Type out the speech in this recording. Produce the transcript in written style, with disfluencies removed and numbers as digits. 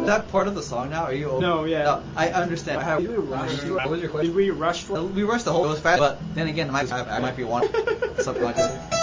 that part of the song now? Are you okay? No, yeah. No, I understand. Did we rush? What was your question? Did we rush for? We rushed the whole. It was fast, but then again, I might be one subconsciously.